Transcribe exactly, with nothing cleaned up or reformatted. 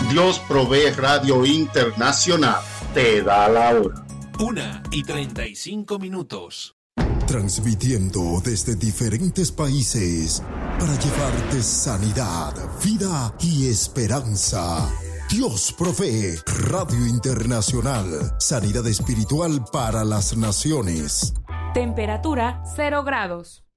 Dios Provee Radio Internacional te da la hora. Una y treinta y cinco minutos. Transmitiendo desde diferentes países para llevarte sanidad, vida y esperanza. Dios Provee Radio Internacional. Sanidad espiritual para las naciones. Temperatura cero grados.